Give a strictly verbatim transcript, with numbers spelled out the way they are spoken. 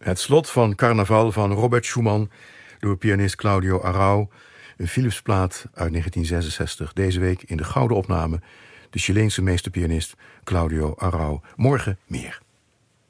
Het slot van Carnaval van Robert Schumann door pianist Claudio Arrau. Een Philipsplaat uit negentien zesenzestig. Deze week in de gouden opname de Chileense meesterpianist Claudio Arrau. Morgen meer.